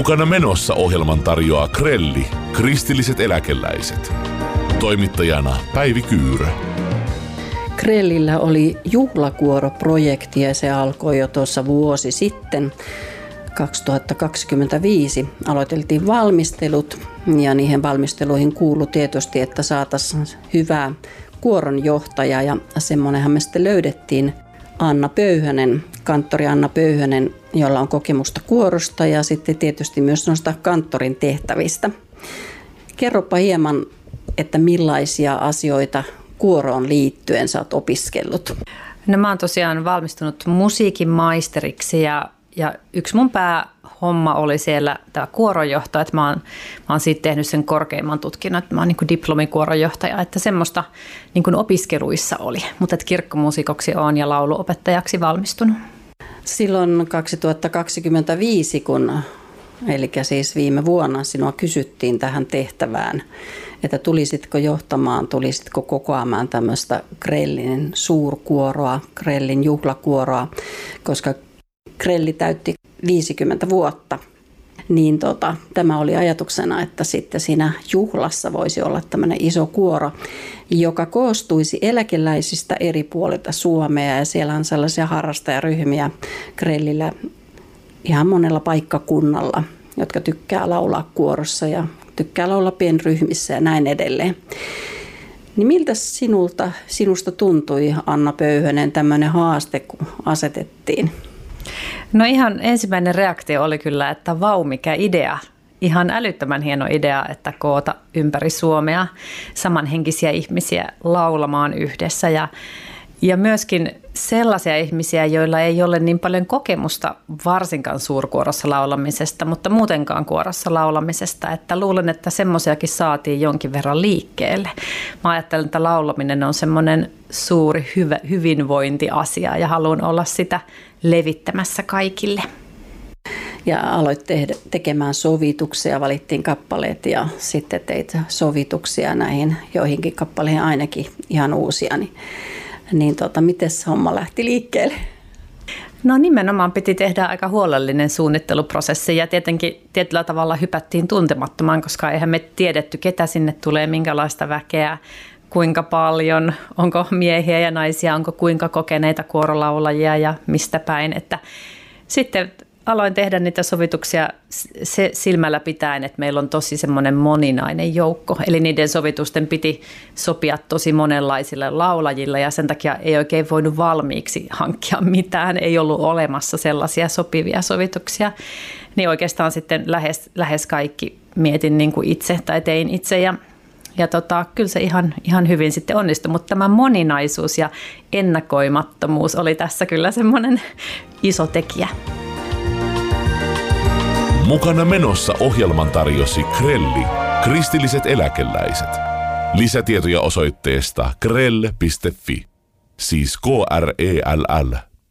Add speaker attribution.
Speaker 1: Mukana menossa ohjelman tarjoaa Krelli, kristilliset eläkeläiset. Toimittajana Päivi Kyyrö.
Speaker 2: Krellillä oli juhlakuoroprojekti ja se alkoi jo tuossa vuosi sitten. 2025 aloiteltiin valmistelut ja niihin valmisteluihin kuului tietysti, että saataisiin hyvää kuoronjohtaja ja semmoinenhan me sitten löydettiin Anna Pöyhönen, kanttori Anna Pöyhönen, jolla on kokemusta kuorosta ja sitten tietysti myös noista kanttorin tehtävistä. Kerropa hieman, että millaisia asioita kuoroon liittyen sä oot opiskellut?
Speaker 3: No mä oon tosiaan valmistunut musiikin maisteriksi ja yksi mun päähomma oli siellä tämä kuoronjohto, että mä oon siitä tehnyt sen korkeimman tutkinnon, että mä oon niin kuin diplomikuoronjohtaja, että semmoista niin kuin opiskeluissa oli, mutta että kirkkomuusikoksi oon ja lauluopettajaksi valmistunut.
Speaker 2: Silloin 2025, eli siis viime vuonna sinua kysyttiin tähän tehtävään, että tulisitko johtamaan, tulisitko kokoamaan tämmöistä Krellin suurkuoroa, Krellin juhlakuoroa, koska Krelli täytti 50 vuotta. Niin tämä oli ajatuksena, että sitten siinä juhlassa voisi olla tämmöinen iso kuoro, joka koostuisi eläkeläisistä eri puolilta Suomea. Ja siellä on sellaisia harrastajaryhmiä Krellillä ihan monella paikkakunnalla, jotka tykkää laulaa kuorossa ja tykkää laulaa pienryhmissä ja näin edelleen. Niin miltä sinusta tuntui, Anna Pöyhönen, tämmöinen haaste, kun asetettiin?
Speaker 3: No ihan ensimmäinen reaktio oli kyllä, että vau, mikä idea. Ihan älyttömän hieno idea, että koota ympäri Suomea samanhenkisiä ihmisiä laulamaan yhdessä ja myöskin sellaisia ihmisiä, joilla ei ole niin paljon kokemusta varsinkaan suurkuorossa laulamisesta, mutta muutenkaan kuorossa laulamisesta, että luulen, että semmoisiakin saatiin jonkin verran liikkeelle. Mä ajattelen, että laulaminen on semmoinen suuri hyvinvointiasia ja haluan olla sitä levittämässä kaikille.
Speaker 2: Ja aloit tekemään sovituksia, valittiin kappaleet ja sitten teit sovituksia näihin joihinkin kappaleihin ainakin ihan uusia. Niin miten se homma lähti liikkeelle?
Speaker 3: No nimenomaan piti tehdä aika huolellinen suunnitteluprosessi ja tietenkin tietyllä tavalla hypättiin tuntemattomaan, koska eihän me tiedetty, ketä sinne tulee, minkälaista väkeä, kuinka paljon, onko miehiä ja naisia, onko kuinka kokeneita kuorolaulajia ja mistä päin. Että sitten aloin tehdä niitä sovituksia se silmällä pitäen, että meillä on tosi semmoinen moninainen joukko. Eli niiden sovitusten piti sopia tosi monenlaisille laulajille ja sen takia ei oikein voinut valmiiksi hankkia mitään. Ei ollut olemassa sellaisia sopivia sovituksia. Niin oikeastaan sitten lähes kaikki mietin niin kuin itse tai tein itse ja kyllä se ihan hyvin sitten onnistui, mutta tämä moninaisuus ja ennakoimattomuus oli tässä kyllä semmoinen iso tekijä.
Speaker 1: Mukana menossa ohjelman tarjosi Krelli, kristilliset eläkeläiset. Lisätietoja osoitteesta krell.fi, siis krell.fi.